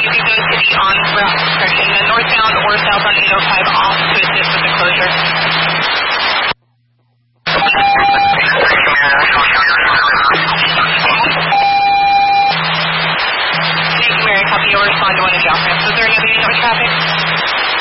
you do go to the on-route section, the northbound or south on 805 off to assist with the closure. Thank you, Mary. Copy. You'll respond to one of the off-ramps. Was there another unit with traffic?